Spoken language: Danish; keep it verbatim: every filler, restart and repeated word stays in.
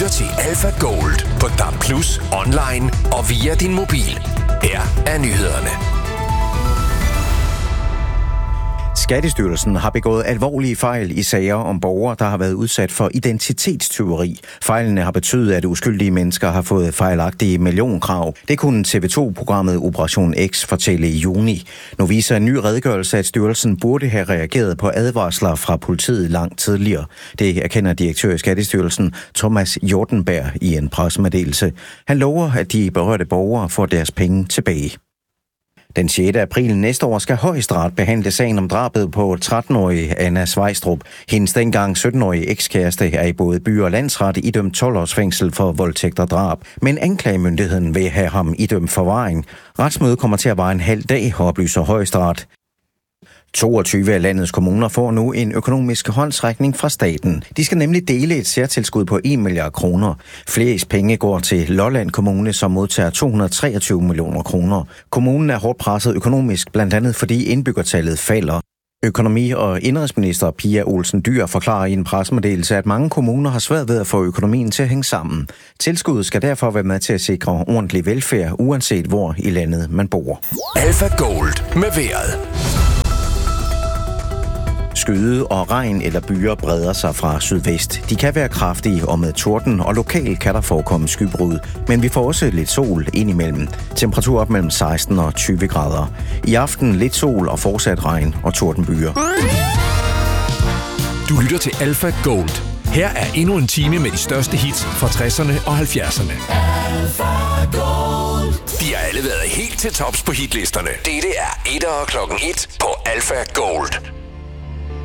lytter til Alpha Gold på D A B plus, online og via din mobil. Her er nyhederne. Skattestyrelsen har begået alvorlige fejl i sager om borgere, der har været udsat for identitetstyveri. Fejlene har betydet, at uskyldige mennesker har fået fejlagtige millionkrav. Det kunne T V to-programmet Operation X fortælle i juni. Nu viser en ny redegørelse, at styrelsen burde have reageret på advarsler fra politiet langt tidligere. Det erkender direktør i Skattestyrelsen Thomas Jordenberg i en pressemeddelelse. Han lover, at de berørte borgere får deres penge tilbage. Den sjette april næste år skal Højesteret behandle sagen om drabet på tretten-årige Anna Svejstrup. Hendes dengang sytten-årige ekskæreste er i både by- og landsret idømt tolv års fængsel for voldtægt og drab, men anklagemyndigheden vil have ham idømt forvaring. Retsmødet kommer til at vare en halv dag, oplyser Højesteret. toogtyve af landets kommuner får nu en økonomisk håndsrækning fra staten. De skal nemlig dele et særtilskud på en milliard kroner. Flest penge går til Lolland Kommune, som modtager to hundrede og treogtyve millioner kroner. Kommunen er hårdt presset økonomisk, blandt andet fordi indbyggertallet falder. Økonomi- og indenrigsminister Pia Olsen Dyhr forklarer i en pressemeddelelse, at mange kommuner har svært ved at få økonomien til at hænge sammen. Tilskuddet skal derfor være med til at sikre ordentlig velfærd, uanset hvor i landet man bor. Alpha Gold med vejret. Skyde og regn eller byer breder sig fra sydvest. De kan være kraftige og med torden, og lokalt kan der forekomme skybrud. Men vi får også lidt sol indimellem. Temperatur op mellem seksten og tyve grader. I aften lidt sol og fortsat regn og tordenbyer. Du lytter til Alpha Gold. Her er endnu en time med de største hits fra tresserne og halvfjerdserne. Alpha Gold. De har alle været helt til tops på hitlisterne. Dette er etter klokken et på Alpha Gold.